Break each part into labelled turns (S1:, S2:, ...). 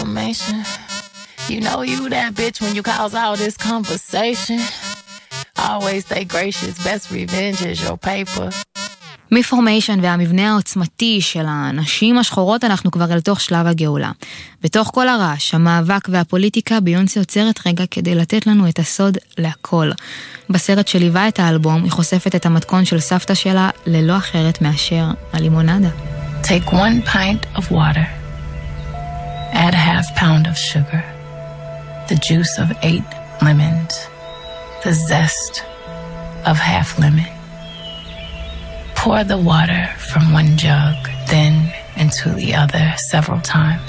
S1: formation. You know you that bitch when you cause all this conversation. Always stay gracious, best revenge is your paper.
S2: מפורמיישן והמבנה העוצמתי של הנשים השחורות אנחנו כבר אל תוך שלב הגאולה. בתוך כל הרעש, המאבק והפוליטיקה, ביונסה עוצרת רגע כדי לתת לנו את הסוד להכל. בסרט שליווה את האלבום היא חושפת את המתכון של סבתא שלה ללא אחרת מאשר הלימונדה.
S1: Take 1 pint of water. Add a half pound of sugar. The juice of 8 lemons. The zest of half lemon. Pour the water from one jug, then into the other several times.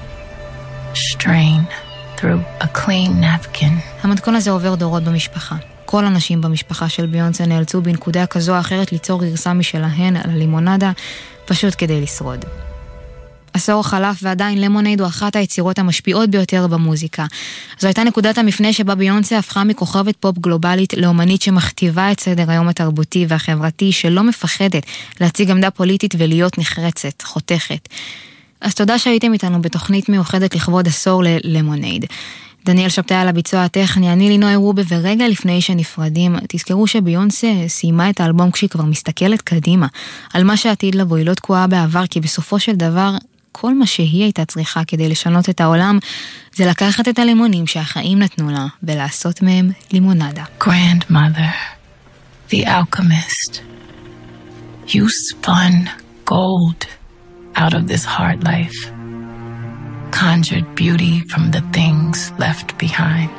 S1: Strain through a clean napkin.
S2: המתכון הזה עובר דורות במשפחה. כל הנשים במשפחה של ביונסה נאלצו בנקודה כזו או אחרת ליצור גרסה משלהן על הלימונדה, פשוט כדי לשרוד. עשור חלף ועדיין למונייד הוא אחת היצירות המשפיעות ביותר במוזיקה. זו הייתה נקודת המפנה שבה ביונסה הפכה מכוכבת פופ גלובלית לאומנית שמכתיבה את סדר היום התרבותי והחברתי, שלא מפחדת להציג עמדה פוליטית ולהיות נחרצת, חותכת. אז תודה שהייתם איתנו בתוכנית מיוחדת לכבוד עשור ללמונייד. דניאל שבתאי על הביצוע הטכני, אני לינוי רובה, ורגע לפני שנפרדים, תזכרו שביונסה סיימה את האלבום כשהיא כבר מסתכלת קדימה, על מה שעתיד לבוא, היא לא תקועה בעבר, כי בסופו של דבר, כל מה שהיא הייתה צריכה כדי לשנות את העולם, זה לקחת את הלימונים שהחיים נתנו לה, ולעשות מהם לימונדה.
S1: Grandmother, the alchemist, you spun gold out of this hard life. Conjured beauty from the things left behind,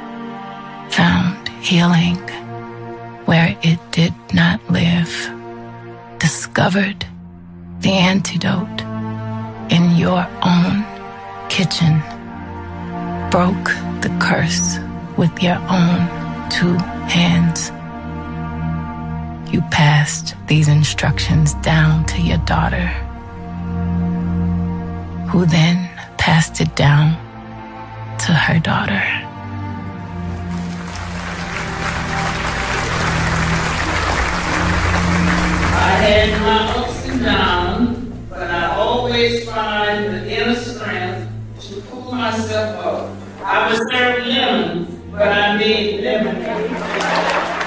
S1: found healing where it did not live, discovered the antidote in your own kitchen, broke the curse with your own 2 hands. You passed these instructions down to your daughter, who then passed it down to her daughter.
S3: I had my ups and downs, but I always find the inner strength to pull myself up. I was served lemons, but I made